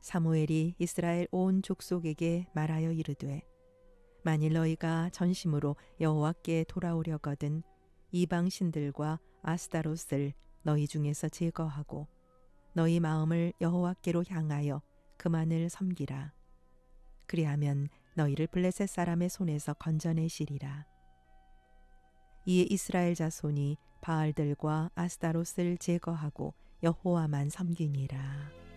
사무엘이 이스라엘 온 족속에게 말하여 이르되 만일 너희가 전심으로 여호와께 돌아오려거든 이방 신들과 아스타롯을 너희 중에서 제거하고 너희 마음을 여호와께로 향하여 그만을 섬기라. 그리하면 너희를 블레셋 사람의 손에서 건져내시리라. 이에 이스라엘 자손이 바알들과 아스타롯을 제거하고 여호와만 섬기니라.